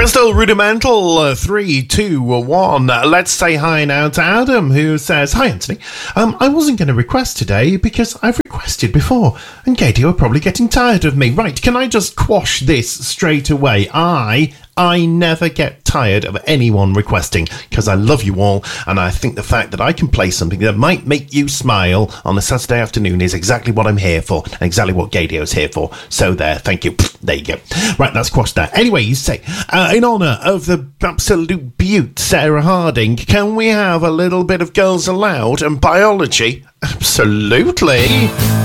Still rudimental. 3, 2, 1. Let's say hi now to Adam, who says, "Hi, Anthony. I wasn't going to request today because I've requested before, and Katie are probably getting tired of me. Right, can I just quash this straight away? I never get tired of anyone requesting because I love you all, and I think the fact that I can play something that might make you smile on a Saturday afternoon is exactly what I'm here for, and exactly what Gaydio is here for. So there, thank you. There you go. Right, that's quashed that. Anyway, you say, in honour of the absolute beaut Sarah Harding, can we have a little bit of Girls Aloud and biology? Absolutely.